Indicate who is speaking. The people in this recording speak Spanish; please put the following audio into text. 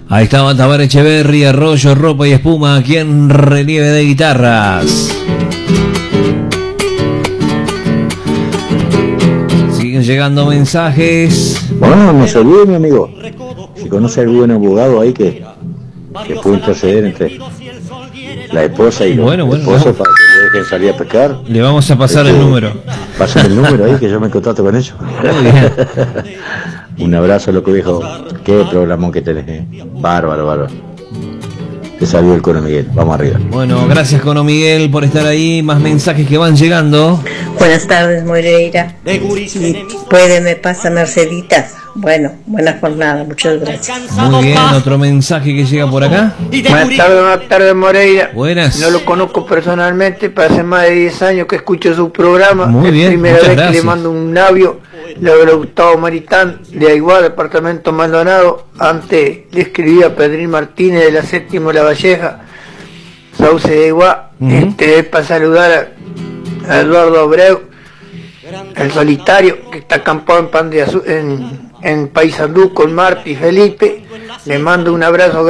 Speaker 1: Ahí estaba Tabar Echeverri, Arroyo, Ropa y Espuma, aquí en Relieve de Guitarras. Siguen llegando mensajes.
Speaker 2: Bueno, no se olvide, mi amigo. Si conoce algún buen abogado ahí que puede interceder entre la esposa y los esposos para que le dejen salir a pescar.
Speaker 1: Le vamos a pasar el número.
Speaker 2: Pasen el número ahí que yo me contacto con ellos.
Speaker 1: Muy bien.
Speaker 2: Un abrazo, loco viejo. Qué programón que tenés, Bárbaro. Te salió el Cono Miguel. Vamos arriba.
Speaker 1: Bueno, gracias Cono Miguel por estar ahí. Más mensajes que van llegando.
Speaker 3: Buenas tardes, Moreira. Si puede, me pasa Merceditas. Bueno, buena jornada, muchas gracias.
Speaker 1: Muy bien, otro mensaje que llega por acá.
Speaker 4: Buenas tardes, Moreira.
Speaker 1: Buenas.
Speaker 4: No lo conozco personalmente, pero hace más de 10 años que escucho su programa.
Speaker 1: Muy bien,
Speaker 4: primera
Speaker 1: muchas
Speaker 4: vez
Speaker 1: gracias.
Speaker 4: que le mando un audio. Le habrá Gustavo Maritán, de Aiguá, departamento Maldonado. Antes le escribí a Pedrín Martínez de la Séptimo La Valleja, Sauce de Aiguá. Es para saludar a Eduardo Abreu, el solitario, que está acampado en Pan de Azul, en Paysandú con Marti y Felipe. Le mando un abrazo.